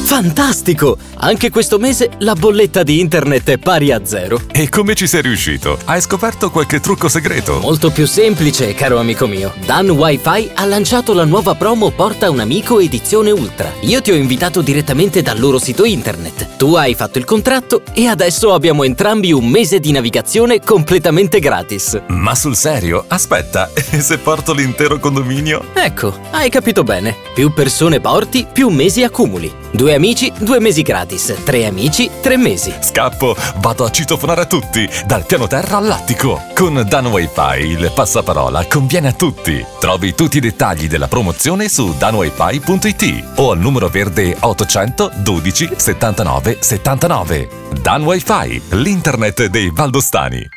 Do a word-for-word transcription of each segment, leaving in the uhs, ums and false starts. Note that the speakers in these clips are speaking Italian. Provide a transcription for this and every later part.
Fantastico! Anche questo mese la bolletta di internet è pari a zero. E come ci sei riuscito? Hai scoperto qualche trucco segreto? Molto più semplice, caro amico mio. Dan Wi-Fi ha lanciato la nuova promo Porta un amico edizione Ultra. Io ti ho invitato direttamente dal loro sito internet. Tu hai fatto il contratto e adesso abbiamo entrambi un mese di navigazione completamente gratis. Ma sul serio? Aspetta, e se porto l'intero condominio? Ecco, hai capito bene. Più persone porti, più mesi accumuli. Due amici, due mesi gratis. Tre amici, tre mesi. Scappo, vado a citofonare a tutti, dal piano terra all'attico. Con Dan Wi-Fi il passaparola conviene a tutti. Trovi tutti i dettagli della promozione su dan wifi punto it o al numero verde ottocento dodici settantanove settantanove. Dan Wi-Fi, l'internet dei valdostani.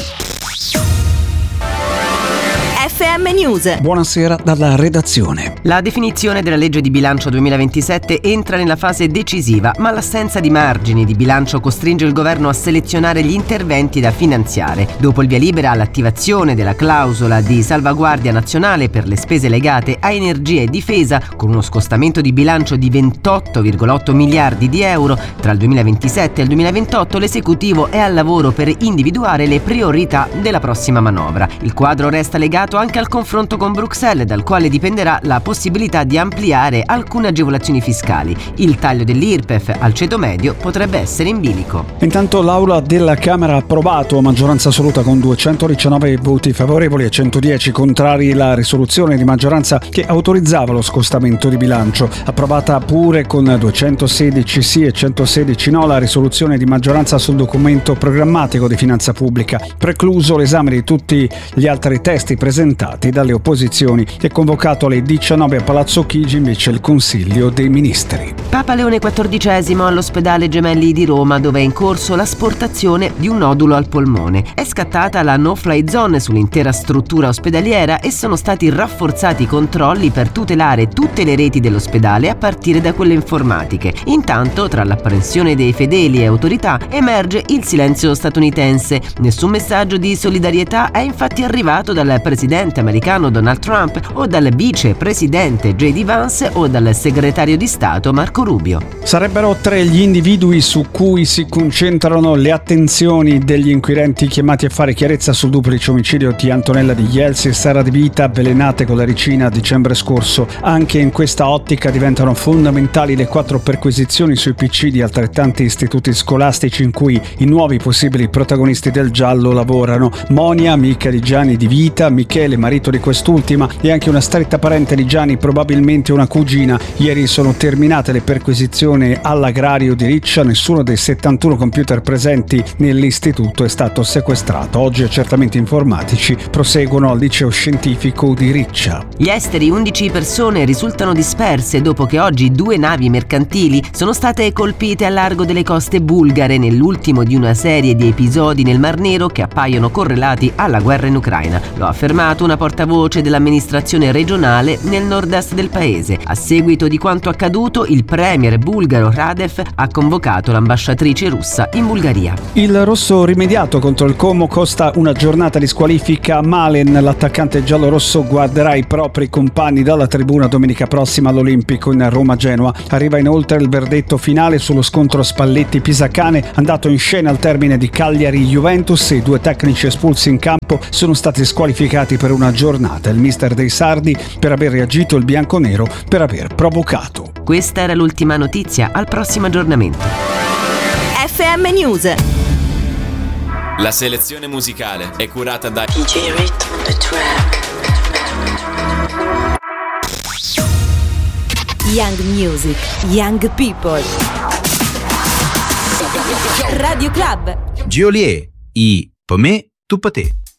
F M News. Buonasera dalla redazione. La definizione della legge di bilancio duemilaventisette entra nella fase decisiva, ma l'assenza di margini di bilancio costringe il governo a selezionare gli interventi da finanziare. Dopo il via libera all'attivazione della clausola di salvaguardia nazionale per le spese legate a energia e difesa, con uno scostamento di bilancio di ventotto virgola otto miliardi di euro, tra il duemilaventisette e il duemilaventotto l'esecutivo è al lavoro per individuare le priorità della prossima manovra. Il quadro resta legato anche al confronto con Bruxelles, dal quale dipenderà la possibilità di ampliare alcune agevolazioni fiscali. Il taglio dell'I R P E F al ceto medio potrebbe essere in bilico. Intanto l'Aula della Camera ha approvato a maggioranza assoluta con duecentodiciannove voti favorevoli e centodieci contrari la risoluzione di maggioranza che autorizzava lo scostamento di bilancio. Approvata pure con duecentosedici sì e centosedici no la risoluzione di maggioranza sul documento programmatico di finanza pubblica, precluso l'esame di tutti gli altri testi presentati dalle opposizioni e convocato alle diciannove a Palazzo Chigi invece il Consiglio dei Ministri. Papa Leone quattordicesimo all'ospedale Gemelli di Roma, dove è in corso l'asportazione di un nodulo al polmone. È scattata la no-fly zone sull'intera struttura ospedaliera e sono stati rafforzati i controlli per tutelare tutte le reti dell'ospedale a partire da quelle informatiche. Intanto, tra l'apprensione dei fedeli e autorità, emerge il silenzio statunitense. Nessun messaggio di solidarietà è infatti arrivato dal presidente americano Donald Trump o dal vicepresidente J D Vance o dal segretario di Stato Marco Rubio. Sarebbero tre gli individui su cui si concentrano le attenzioni degli inquirenti chiamati a fare chiarezza sul duplice omicidio di Antonella Di Ielsi e Sara Di Vita, avvelenate con la ricina a dicembre scorso. Anche in questa ottica diventano fondamentali le quattro perquisizioni sui P C di altrettanti istituti scolastici in cui i nuovi possibili protagonisti del giallo lavorano. Monia, amica di Gianni Di Vita, Michele, marito di quest'ultima, e anche una stretta parente di Gianni, probabilmente una cugina. Ieri sono terminate le perquisizioni all'agrario di Riccia. Nessuno dei settantuno computer presenti nell'istituto è stato sequestrato. Oggi accertamenti informatici proseguono al liceo scientifico di Riccia. Gli esteri, undici persone, risultano disperse dopo che oggi due navi mercantili sono state colpite al largo delle coste bulgare, nell'ultimo di una serie di episodi nel Mar Nero che appaiono correlati alla guerra in Ucraina. Lo ha affermato una portavoce dell'amministrazione regionale nel nord-est del paese. A seguito di quanto accaduto, il premier bulgaro Radev ha convocato l'ambasciatrice russa in Bulgaria. Il rosso rimediato contro il Como costa una giornata di squalifica a Malen. L'attaccante giallorosso guarderà i propri compagni dalla tribuna domenica prossima all'Olimpico in Roma-Genoa. Arriva inoltre il verdetto finale sullo scontro Spalletti-Pisacane, andato in scena al termine di Cagliari-Juventus. I due tecnici espulsi in campo sono stati squalificati per una giornata. Il mister dei sardi per aver reagito, il bianconero per aver provocato. Questa era l'ultima notizia, al prossimo aggiornamento. F M News. La selezione musicale è curata da D J Rhythm on the track. Young Music, Young People. Radio Club. Geolier, i po me, tu po te.